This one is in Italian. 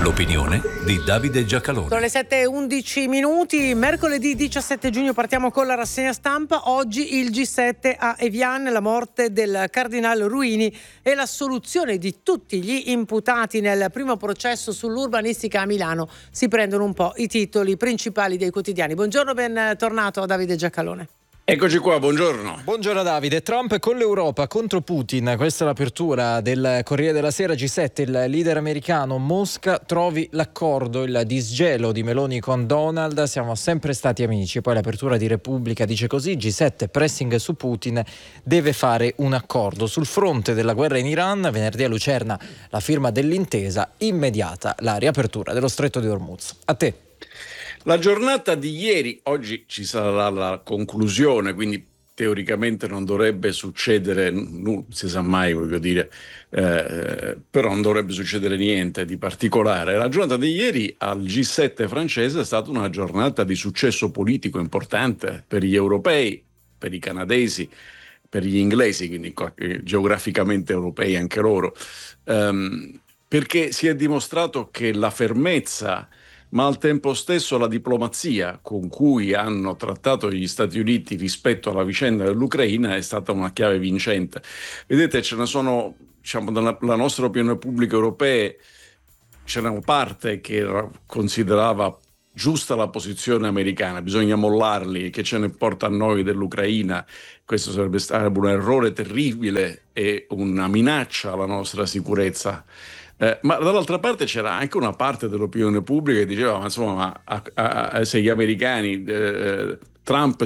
L'opinione di Davide Giacalone. Sono le 7:11, mercoledì 17 giugno partiamo con la rassegna stampa. Oggi il G7 a Evian, la morte del cardinale Ruini e la soluzione di tutti gli imputati nel primo processo sull'urbanistica a Milano. Si prendono un po' i titoli principali dei quotidiani. Buongiorno, bentornato a Davide Giacalone. Eccoci qua, buongiorno. Buongiorno Davide. Trump con l'Europa contro Putin, questa è l'apertura del Corriere della Sera. G7, il leader americano, Mosca trovi l'accordo, il disgelo di Meloni con Donald, siamo sempre stati amici. Poi l'apertura di Repubblica dice così: G7, pressing su Putin, deve fare un accordo. Sul fronte della guerra in Iran, venerdì a Lucerna la firma dell'intesa, immediata la riapertura dello stretto di Hormuz. A te. La giornata di ieri, oggi ci sarà la conclusione, quindi teoricamente non dovrebbe succedere, non si sa mai, voglio dire, però non dovrebbe succedere niente di particolare. La giornata di ieri al G7 francese è stata una giornata di successo politico importante per gli europei, per i canadesi, per gli inglesi, quindi geograficamente europei anche loro, perché si è dimostrato che la fermezza, ma al tempo stesso la diplomazia con cui hanno trattato gli Stati Uniti rispetto alla vicenda dell'Ucraina è stata una chiave vincente. Vedete, ce ne sono, diciamo, nella nostra opinione pubblica europea, c'era una parte che considerava giusta la posizione americana, bisogna mollarli, che ce ne importa a noi dell'Ucraina, questo sarebbe stato un errore terribile e una minaccia alla nostra sicurezza. Ma dall'altra parte c'era anche una parte dell'opinione pubblica che diceva: ma insomma, se gli americani, Trump